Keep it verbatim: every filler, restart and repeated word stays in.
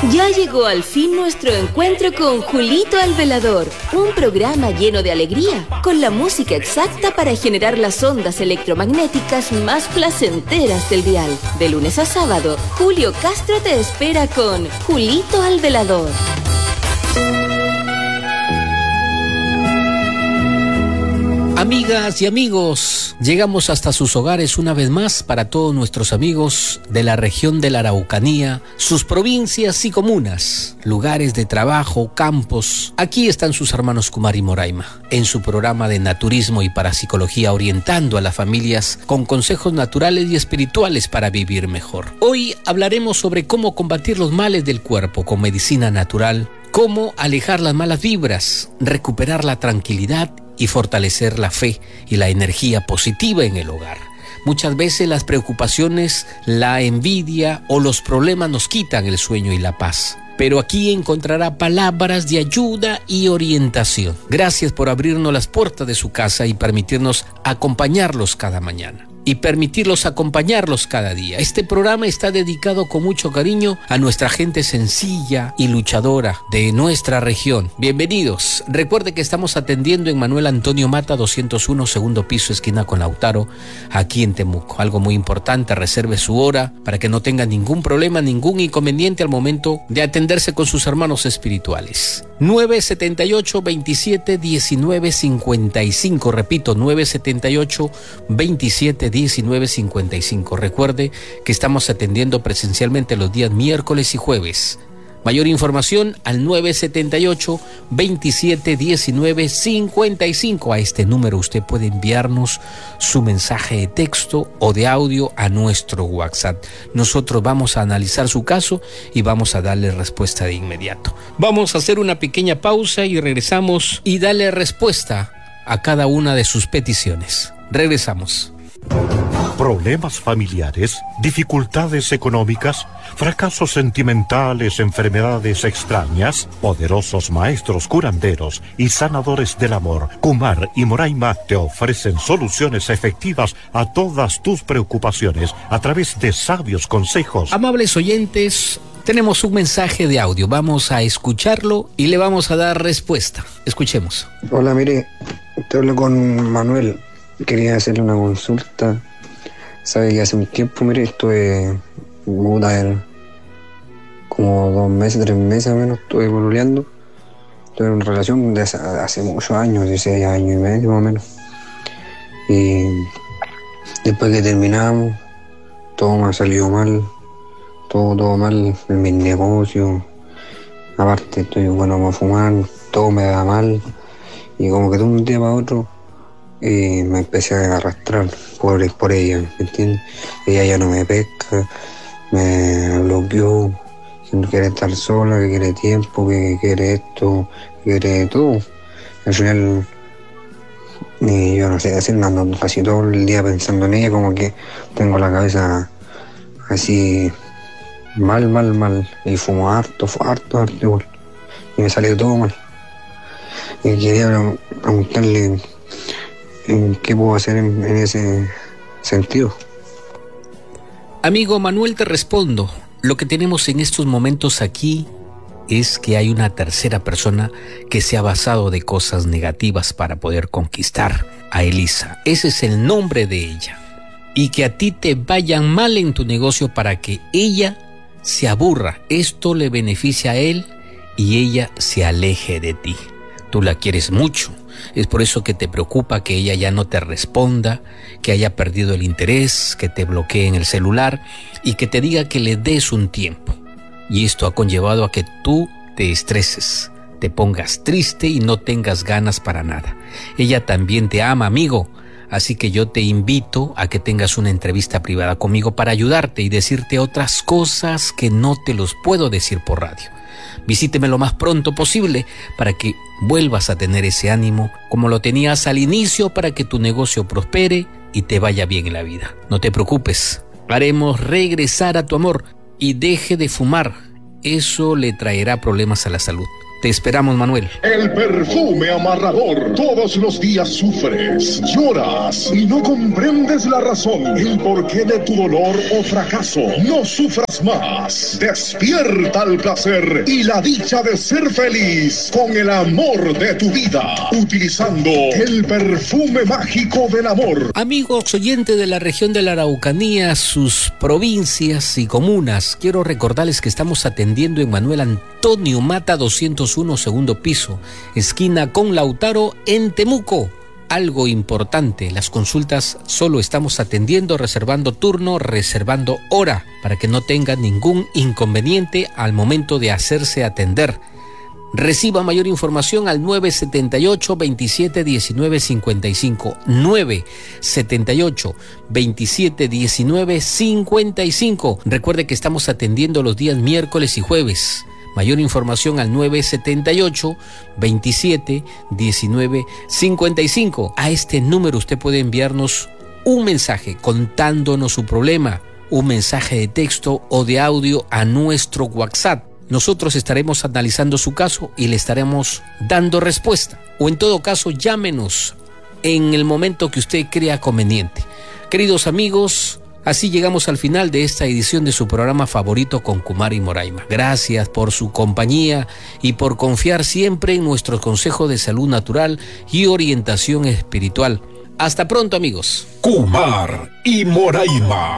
Ya llegó al fin nuestro encuentro con Julito el Velador, un programa lleno de alegría, con la música exacta para generar las ondas electromagnéticas más placenteras del dial. De lunes a sábado, Julio Castro te espera con Julito el Velador. Amigas y amigos, llegamos hasta sus hogares una vez más para todos nuestros amigos de la región de la Araucanía, sus provincias y comunas, lugares de trabajo, campos. Aquí están sus hermanos Kumar y Moraima, en su programa de naturismo y parapsicología, orientando a las familias con consejos naturales y espirituales para vivir mejor. Hoy hablaremos sobre cómo combatir los males del cuerpo con medicina natural, cómo alejar las malas vibras, recuperar la tranquilidad y fortalecer la fe y la energía positiva en el hogar. Muchas veces las preocupaciones, la envidia o los problemas nos quitan el sueño y la paz. Pero aquí encontrará palabras de ayuda y orientación. Gracias por abrirnos las puertas de su casa y permitirnos acompañarlos cada mañana. Y permitirlos acompañarlos cada día. Este programa está dedicado con mucho cariño a nuestra gente sencilla y luchadora de nuestra región. Bienvenidos. Recuerde que estamos atendiendo en Manuel Antonio Mata doscientos uno, segundo piso, esquina con Lautaro, aquí en Temuco. Algo muy importante, reserve su hora para que no tenga ningún problema, ningún inconveniente al momento de atenderse con sus hermanos espirituales. nueve setenta y ocho, veintisiete, diecinueve, cincuenta y cinco. Repito, nueve setenta y ocho, veintisiete, diecinueve, cincuenta y cinco. Recuerde que estamos atendiendo presencialmente los días miércoles y jueves. Mayor información al nueve setenta y ocho, veintisiete, diecinueve, cincuenta y cinco. A este número usted puede enviarnos su mensaje de texto o de audio a nuestro WhatsApp. Nosotros vamos a analizar su caso y vamos a darle respuesta de inmediato. Vamos a hacer una pequeña pausa y regresamos y darle respuesta a cada una de sus peticiones. Regresamos. Problemas familiares, dificultades económicas, fracasos sentimentales, enfermedades extrañas. Poderosos maestros curanderos y sanadores del amor, Kumar y Moraima, te ofrecen soluciones efectivas a todas tus preocupaciones a través de sabios consejos. Amables oyentes, tenemos un mensaje de audio. Vamos a escucharlo y le vamos a dar respuesta. Escuchemos. Hola, mire, te hablo con Manuel. Quería hacerle una consulta. Sabe que hace un tiempo, mire, estuve como dos meses, tres meses o menos, estuve pololeando. Tuve una relación de hace, hace muchos años, dieciséis años y medio más o menos. Y después que terminamos, todo me ha salido mal, todo, todo mal en mis negocios. Aparte estoy bueno para fumar, todo me da mal. Y como que de un día para otro, y me empecé a arrastrar por, por ella, ¿me entiendes? Ella ya no me pesca, me bloqueó, que no quiere estar sola, que quiere tiempo, que quiere esto, que quiere todo. Al final, y yo no sé, así ando casi todo el día pensando en ella, como que tengo la cabeza así mal, mal, mal, y fumo harto, harto, harto igual, y me sale todo mal. Y quería preguntarle ¿qué puedo hacer en, en ese sentido? Amigo Manuel, te respondo. Lo que tenemos en estos momentos aquí es que hay una tercera persona que se ha basado de cosas negativas para poder conquistar a Elisa. Ese es el nombre de ella. Y que a ti te vayan mal en tu negocio para que ella se aburra. Esto le beneficia a él y ella se aleje de ti. Tú la quieres mucho. Es por eso que te preocupa que ella ya no te responda, que haya perdido el interés, que te bloquee en el celular y que te diga que le des un tiempo. Y esto ha conllevado a que tú te estreses, te pongas triste y no tengas ganas para nada. Ella también te ama, amigo, así que yo te invito a que tengas una entrevista privada conmigo para ayudarte y decirte otras cosas que no te los puedo decir por radio. Visíteme lo más pronto posible para que vuelvas a tener ese ánimo como lo tenías al inicio, para que tu negocio prospere y te vaya bien en la vida. No te preocupes, haremos regresar a tu amor y deje de fumar. Eso le traerá problemas a la salud. Te esperamos, Manuel. El perfume amarrador. Todos los días sufres, lloras y no comprendes la razón, el porqué de tu dolor o fracaso. No sufras más. Despierta el placer y la dicha de ser feliz con el amor de tu vida, utilizando el perfume mágico del amor. Amigos oyentes de la región de la Araucanía, sus provincias y comunas, quiero recordarles que estamos atendiendo en Manuel Antonio Mata doscientos uno, segundo piso, esquina con Lautaro, en Temuco. Algo importante, las consultas solo estamos atendiendo, reservando turno, reservando hora, para que no tenga ningún inconveniente al momento de hacerse atender. Reciba mayor información al nueve siete ocho, veintisiete, diecinueve, cincuenta y cinco, nueve siete ocho, veintisiete, diecinueve, cincuenta y cinco. Recuerde que estamos atendiendo los días miércoles y jueves. Mayor información al nueve siete ocho, veintisiete, diecinueve, cincuenta y cinco. A este número usted puede enviarnos un mensaje contándonos su problema, un mensaje de texto o de audio a nuestro WhatsApp. Nosotros estaremos analizando su caso y le estaremos dando respuesta. O en todo caso, llámenos en el momento que usted crea conveniente. Queridos amigos, así llegamos al final de esta edición de su programa favorito con Kumari Moraima. Gracias por su compañía y por confiar siempre en nuestros consejos de salud natural y orientación espiritual. Hasta pronto, amigos. Kumar y Moraima.